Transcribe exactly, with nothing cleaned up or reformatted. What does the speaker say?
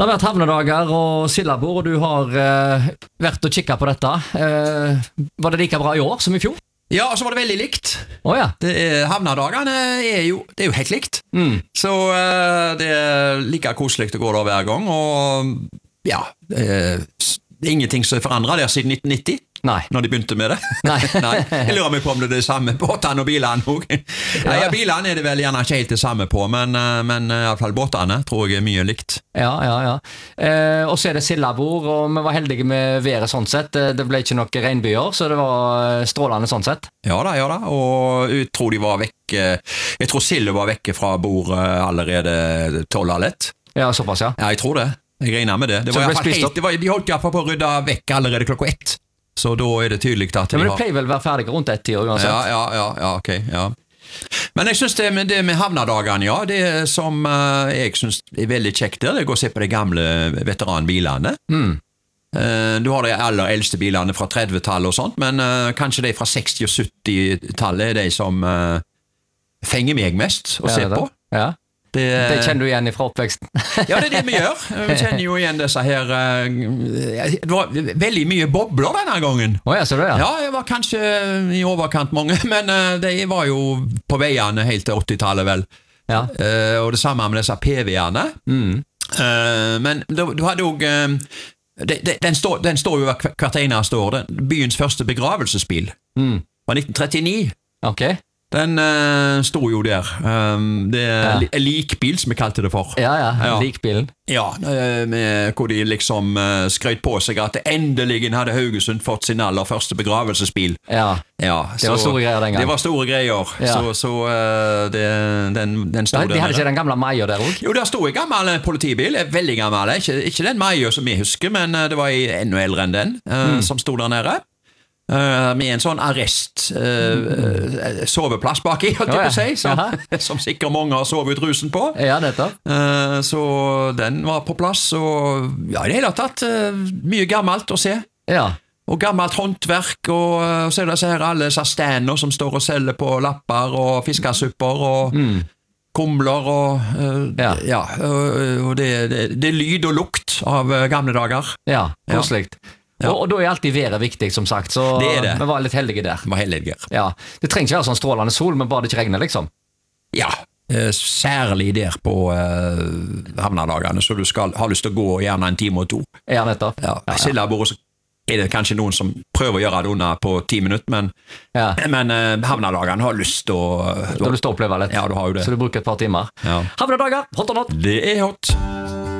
Det har vært havnedager og sildabord, og du har uh, vært og kikket på dette. Uh, var det like bra i år som i fjor? Ja, og så var det veldig likt. Oh, ja. Det er, havnedagene er jo, det er jo helt likt. Mm. Så uh, det er like koselig å gå der hver gang, og ja, uh, det er ingenting som er forandret der siden nitten nitti. Nei. Når de begynte med det. Nei. Nei. Jeg lurer meg på om det er det samme båtene og bilene også. Ja. Ja, bilene er det vel gjerne ikke helt det samme på, men, men i hvert fall båtene tror jeg er mye likt. Ja, ja, ja. Eh, og så er det sildabord, og vi var heldige med været sånn sett. Det ble ikke noen regnbyer, så det var strålende sånn sett. Ja da, ja da, og jeg tror de var vekke, jeg tror silda var vekke fra bordet allerede tolv av lett. Ja, såpass, ja. Ja, jeg tror det. Jeg regner med det. Det var det i hvert fall helt, det var, de holdt i hvert fall på å rydde vekk allerede klokka ett. Så da er det tydelig at de ja, men det har... pleier vel å være ferdig rundt ett tid uansett. Ja, ja, ja, ja, ok, ja. Men jeg synes det med, det med havnedagene, ja, det som uh, jeg synes er veldig kjekt der, det er å gå og se på de gamle veteranbilene. Mm. Uh, du har de aller eldste bilene fra trettitallet og sånt, men uh, kanskje de fra seksti- og syttitallet er de som uh, fenger meg mest å ja, se på. Ja. Det, det kjenner du igjen fra oppveksten. Ja, det er det vi gjør. Vi kjenner jo igjen disse her det var veldig mye bobler denne gangen. Oh, ja, så det, ja. Ja, det var kanskje i overkant mange, men de var jo på veiene helt til åttitallet vel. Ja. Og det samme med disse P V-ene. Mm. Men du, du hadde jo den, den, står, den står jo hvert eneste år, den, byens første begravelsesbil mm. fra nitten trettini. Ok. Den uh, sto jo der. Um, det er ja. likbil, som vi kalte det for. Ja, ja, ja. likbilen. Ja, uh, med, hvor de liksom uh, skrøt på seg at endelig hadde Haugesund fått sin aller første begravelsesbil. Ja, ja det så, var store greier den gang. Det var store greier, ja. så, så uh, det, den, den stod der. De hadde ikke den gamle Maja der også? Jo, der stod en gammel politibil, veldig gammel. Ikke, ikke den Maja som vi husker, men uh, det var enda eldre enn den, uh, mm. som stod der nede. Uh, med en sånn arrest uh, uh, soveplass baki, holdt jeg på å si, som, som sikkert mange har sovet ut rusen på. Ja, nettopp. Uh, så den var på plass, og ja, i det hele tatt uh, mye gammelt å se. Ja. Og gammelt håndverk, og uh, så er det så her alle disse stander som står og selger på lapper og fiskesupper og mm. kumler og uh, ja, ja uh, og det, det, det er lyd og lukt av uh, gamle dager. Ja, koselig. Ja. Ja. Og, og da er alltid været viktig, som sagt, så det er det. Vi var litt heldige der. Vi var heldige. Ja. Det trenger ikke være sånn strålende sol, men bare det ikke regner, liksom. Ja, eh, særlig der på eh, havnedagene, så du skal ha lyst til å gå gjerne en time og to. Ja, nettopp. Ja, ja, ja. Sildabord, så er det kanskje noen som prøver å gjøre det under på ti minutter, men, ja. men eh, havnedagene har lyst til å... Du har lyst til å oppleve litt, ja, du har jo det. Så du bruker et par timer. Ja. Havnedager, hot or not? Det er hot.